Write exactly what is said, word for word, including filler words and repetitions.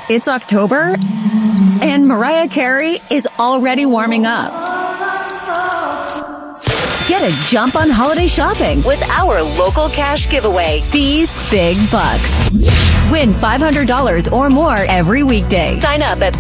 It's October, and Mariah Carey is already warming up. Get a jump on holiday shopping with our local cash giveaway, These Big Bucks. Win five hundred dollars or more every weekday. Sign up at